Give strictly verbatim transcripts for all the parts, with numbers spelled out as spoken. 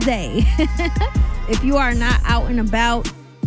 Day. If you are not out and about,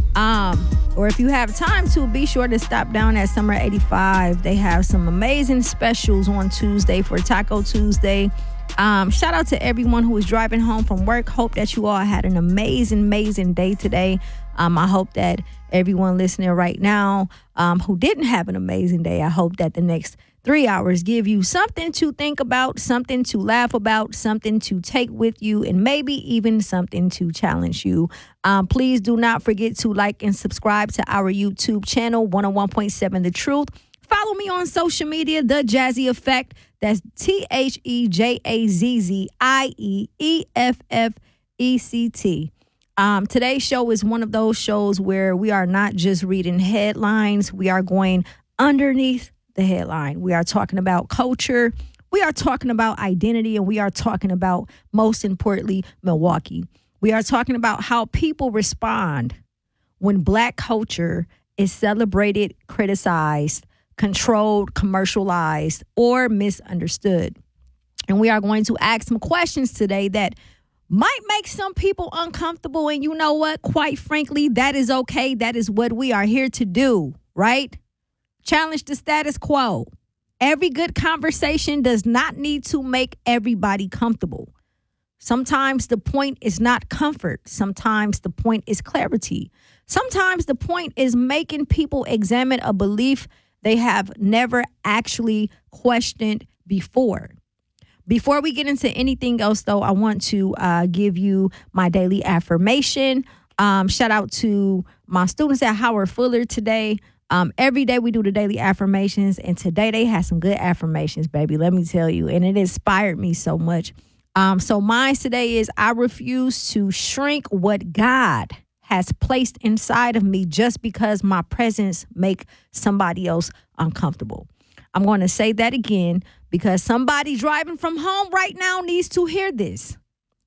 um, or if you have time to, be sure to stop down at Summer eighty-five. They have some amazing specials on Tuesday for Taco Tuesday. Um, shout out to everyone who is driving home from work. Hope that you all had an amazing, amazing day today. Um, I hope that everyone listening right now um, who didn't have an amazing day, I hope that the next three hours give you something to think about, something to laugh about, something to take with you, and maybe even something to challenge you. Um, please do not forget to like and subscribe to our YouTube channel, one oh one point seven The Truth. Follow me on social media, The Jazzy Effect. That's T H E J A Z Z I E E F F E C T. Um, today's show is one of those shows where we are not just reading headlines. We are going underneath the headline. We are talking about culture. We are talking about identity. And we are talking about, most importantly, Milwaukee. We are talking about how people respond when Black culture is celebrated, criticized, controlled, commercialized, or misunderstood. And we are going to ask some questions today that might make some people uncomfortable. And you know what? Quite frankly, that is okay. That is what we are here to do, right? Challenge the status quo. Every good conversation does not need to make everybody comfortable. Sometimes the point is not comfort. Sometimes the point is clarity. Sometimes the point is making people examine a belief they have never actually questioned before. Before we get into anything else, though, I want to uh, give you my daily affirmation. Um, shout out to my students at Howard Fuller today. Um, every day we do the daily affirmations, and today they had some good affirmations, baby. Let me tell you, and it inspired me so much. Um, so mine today is, I refuse to shrink what God has placed inside of me just because my presence make somebody else uncomfortable. I'm going to say that again because somebody driving from home right now needs to hear this.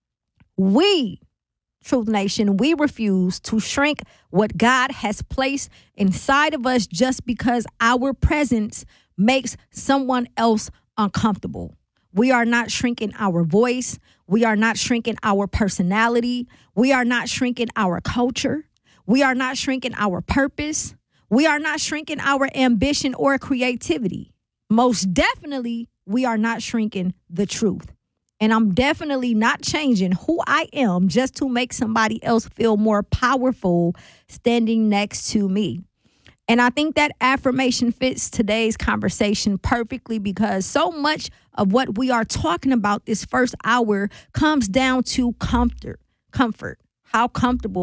We, Truth Nation, we refuse to shrink what God has placed inside of us just because our presence makes someone else uncomfortable. We are not shrinking our voice. We are not shrinking our personality. We are not shrinking our culture. We are not shrinking our purpose. We are not shrinking our ambition or creativity. Most definitely, we are not shrinking the truth. And I'm definitely not changing who I am just to make somebody else feel more powerful standing next to me. And I think that affirmation fits today's conversation perfectly because so much of what we are talking about this first hour comes down to comfort. Comfort. How comfortable